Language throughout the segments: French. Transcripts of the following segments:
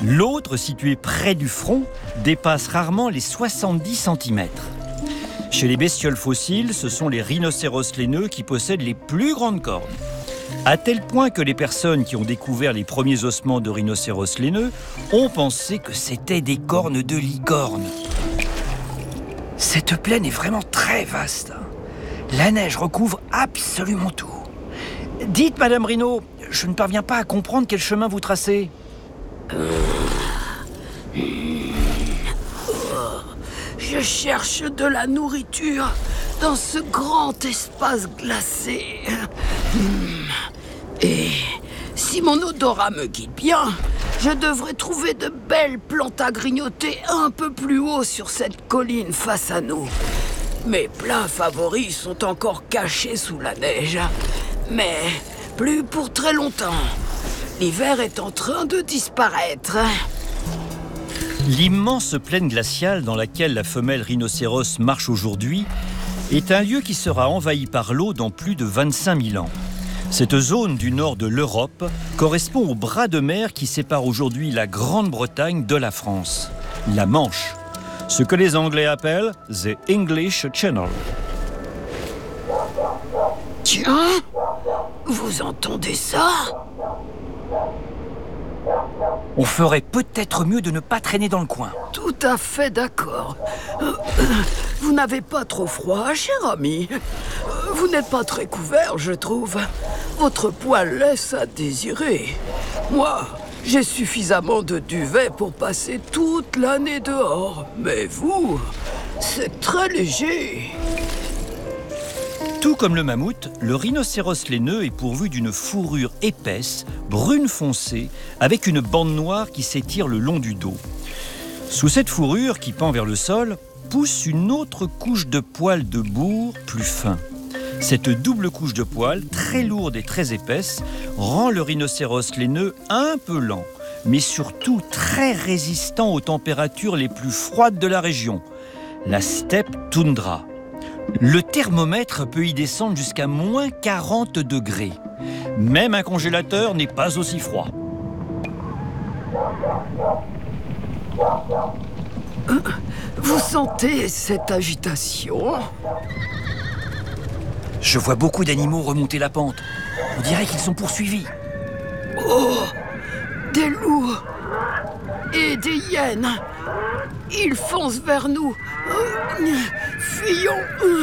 L'autre, situé près du front, dépasse rarement les 70 cm. Chez les bestioles fossiles, ce sont les rhinocéros laineux qui possèdent les plus grandes cornes. À tel point que les personnes qui ont découvert les premiers ossements de rhinocéros laineux ont pensé que c'était des cornes de licorne. Cette plaine est vraiment très vaste. La neige recouvre absolument tout. Dites, Madame Rhino, je ne parviens pas à comprendre quel chemin vous tracez. Je cherche de la nourriture dans ce grand espace glacé. Et si mon odorat me guide bien, je devrais trouver de belles plantes à grignoter un peu plus haut sur cette colline face à nous. Mes plats favoris sont encore cachés sous la neige, mais plus pour très longtemps. L'hiver est en train de disparaître. L'immense plaine glaciale dans laquelle la femelle rhinocéros marche aujourd'hui est un lieu qui sera envahi par l'eau dans plus de 25 000 ans. Cette zone du nord de l'Europe correspond au bras de mer qui sépare aujourd'hui la Grande-Bretagne de la France, la Manche, ce que les Anglais appellent « the English Channel ». Tiens, vous entendez ça ? On ferait peut-être mieux de ne pas traîner dans le coin. Tout à fait d'accord. Vous n'avez pas trop froid, cher ami. Vous n'êtes pas très couvert, je trouve. Votre poil laisse à désirer. Moi, j'ai suffisamment de duvet pour passer toute l'année dehors. Mais vous, c'est très léger. Tout comme le mammouth, le rhinocéros laineux est pourvu d'une fourrure épaisse, brune foncée, avec une bande noire qui s'étire le long du dos. Sous cette fourrure qui pend vers le sol, pousse une autre couche de poils de bourre plus fin. Cette double couche de poils, très lourde et très épaisse, rend le rhinocéros laineux un peu lent, mais surtout très résistant aux températures les plus froides de la région, la steppe toundra. Le thermomètre peut y descendre jusqu'à moins 40 degrés. Même un congélateur n'est pas aussi froid. Vous sentez cette agitation ? Je vois beaucoup d'animaux remonter la pente. On dirait qu'ils sont poursuivis. Oh, des loups et des hyènes. Ils foncent vers nous. Fuyons.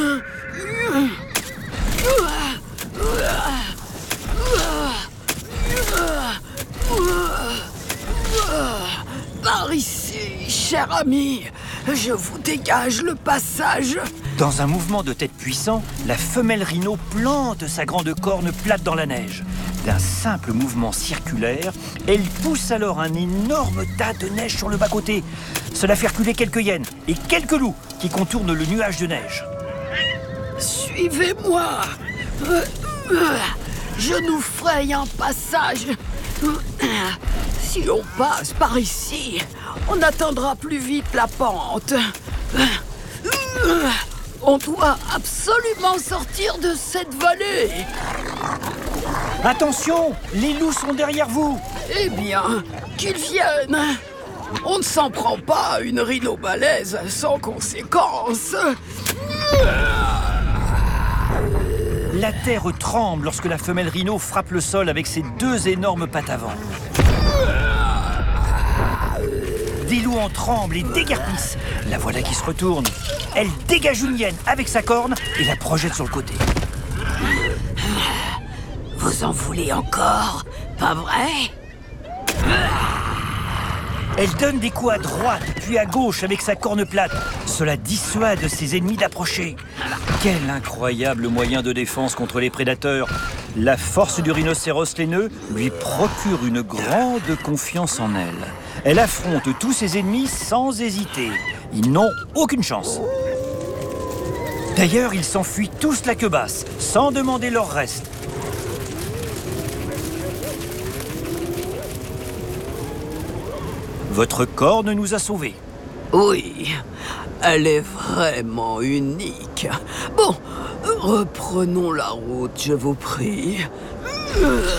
Par ici, cher ami. Je vous dégage le passage. Dans un mouvement de tête puissant, la femelle rhino plante sa grande corne plate dans la neige. D'un simple mouvement circulaire, elle pousse alors un énorme tas de neige sur le bas-côté. Cela fait reculer quelques hyènes et quelques loups qui contournent le nuage de neige. Suivez-moi. Je nous fraye un passage. Si on passe par ici, on atteindra plus vite la pente. On doit absolument sortir de cette vallée. Attention, les loups sont derrière vous. Eh bien, qu'ils viennent. On ne s'en prend pas à une rhino balèze sans conséquence. La terre tremble lorsque la femelle rhino frappe le sol avec ses deux énormes pattes avant. Des loups en tremblent et déguerpissent. La voilà qui se retourne. Elle dégage une hyène avec sa corne et la projette sur le côté. Vous en voulez encore, pas vrai ? Elle donne des coups à droite puis à gauche avec sa corne plate. Cela dissuade ses ennemis d'approcher. Quel incroyable moyen de défense contre les prédateurs. La force du rhinocéros laineux lui procure une grande confiance en elle. Elle affronte tous ses ennemis sans hésiter. Ils n'ont aucune chance. D'ailleurs, ils s'enfuient tous la queue basse, sans demander leur reste. Votre corne nous a sauvés. Oui, elle est vraiment unique. Bon, reprenons la route, je vous prie.